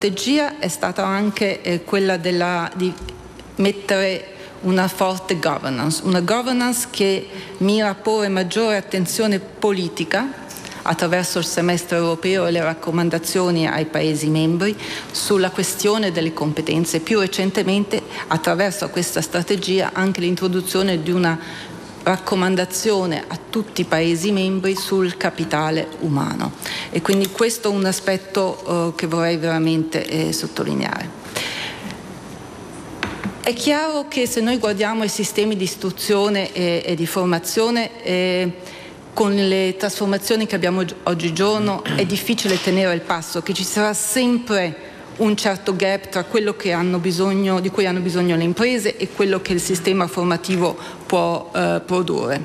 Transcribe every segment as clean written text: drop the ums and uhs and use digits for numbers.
strategia è stata anche quella di mettere una forte governance, una governance che mira a porre maggiore attenzione politica attraverso il semestre europeo e le raccomandazioni ai Paesi membri sulla questione delle competenze. Più recentemente, attraverso questa strategia, anche l'introduzione di una raccomandazione a tutti i Paesi membri sul capitale umano. E quindi questo è un aspetto che vorrei veramente sottolineare. È chiaro che se noi guardiamo i sistemi di istruzione e di formazione, con le trasformazioni che abbiamo oggigiorno è difficile tenere il passo, che ci sarà sempre un certo gap tra quello che di cui hanno bisogno le imprese e quello che il sistema formativo può produrre.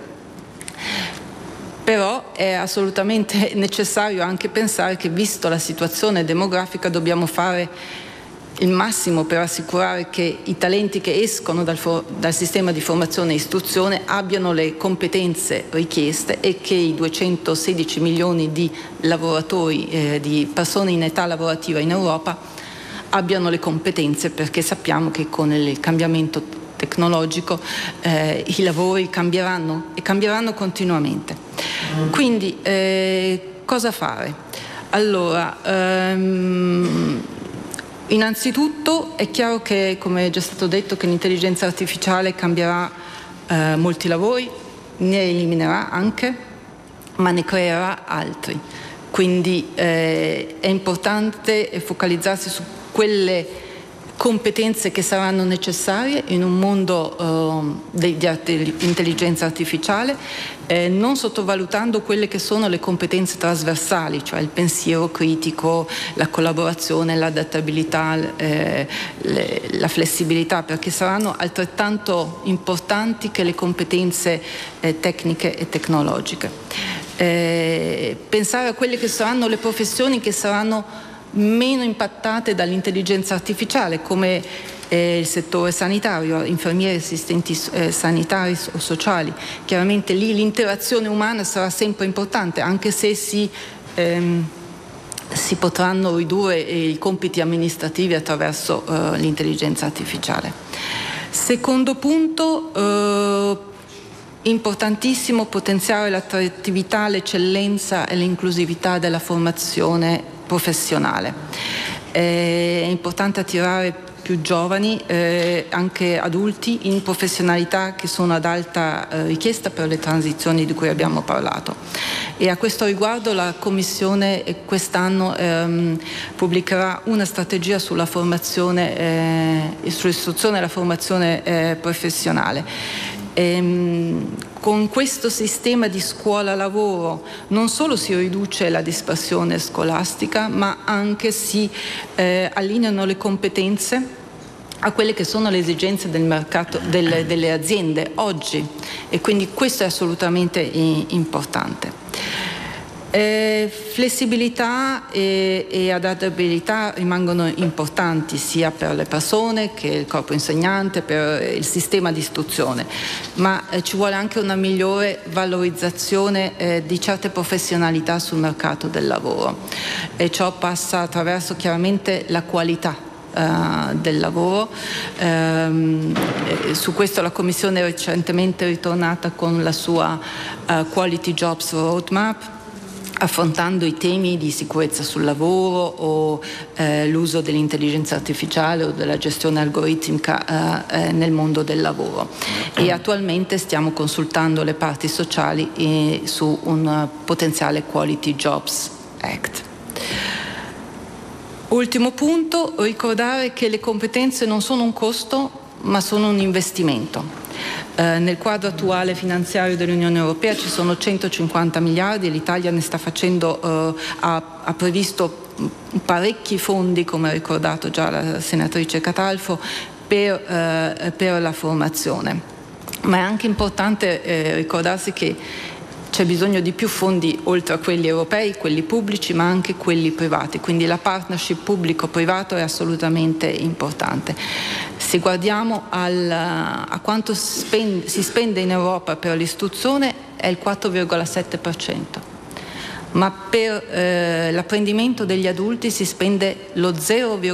Però è assolutamente necessario anche pensare che, visto la situazione demografica, dobbiamo fare il massimo per assicurare che i talenti che escono dal sistema di formazione e istruzione abbiano le competenze richieste e che i 216 milioni di lavoratori, di persone in età lavorativa in Europa abbiano le competenze, perché sappiamo che con il cambiamento tecnologico i lavori cambieranno e cambieranno continuamente. Quindi cosa fare? Allora, innanzitutto è chiaro che, come è già stato detto, che l'intelligenza artificiale cambierà molti lavori, ne eliminerà anche, ma ne creerà altri. Quindi è importante focalizzarsi su quelle competenze che saranno necessarie in un mondo di intelligenza artificiale, non sottovalutando quelle che sono le competenze trasversali, cioè il pensiero critico, la collaborazione, l'adattabilità, la flessibilità, perché saranno altrettanto importanti che le competenze tecniche e tecnologiche. Pensare a quelle che saranno le professioni che saranno meno impattate dall'intelligenza artificiale, come il settore sanitario, infermieri, assistenti sanitari o sociali. Chiaramente lì l'interazione umana sarà sempre importante, anche se si potranno ridurre i compiti amministrativi attraverso l'intelligenza artificiale. Secondo punto, importantissimo potenziare l'attrattività, l'eccellenza e l'inclusività della formazione professionale. È importante attirare più giovani, anche adulti, in professionalità che sono ad alta richiesta per le transizioni di cui abbiamo parlato. E a questo riguardo la Commissione quest'anno pubblicherà una strategia sulla formazione, sull'istruzione e la formazione professionale. Con questo sistema di scuola-lavoro non solo si riduce la dispersione scolastica, ma anche si allineano le competenze a quelle che sono le esigenze del mercato, delle aziende oggi, e quindi questo è assolutamente importante. Flessibilità e adattabilità rimangono importanti sia per le persone che il corpo insegnante, per il sistema di istruzione, ma ci vuole anche una migliore valorizzazione di certe professionalità sul mercato del lavoro, e ciò passa attraverso chiaramente la qualità del lavoro. Su questo la Commissione è recentemente ritornata con la sua Quality Jobs Roadmap, affrontando i temi di sicurezza sul lavoro o l'uso dell'intelligenza artificiale o della gestione algoritmica nel mondo del lavoro. E attualmente stiamo consultando le parti sociali su un potenziale Quality Jobs Act. Ultimo punto, ricordare che le competenze non sono un costo, ma sono un investimento. Nel quadro attuale finanziario dell'Unione Europea ci sono 150 miliardi e l'Italia ne sta facendo, ha previsto parecchi fondi, come ha ricordato già la senatrice Catalfo, per la formazione. Ma è anche importante ricordarsi che c'è bisogno di più fondi oltre a quelli europei, quelli pubblici, ma anche quelli privati, quindi la partnership pubblico-privato è assolutamente importante. Se guardiamo a quanto si spende in Europa per l'istruzione, è il 4,7%, ma per l'apprendimento degli adulti si spende lo 0,1%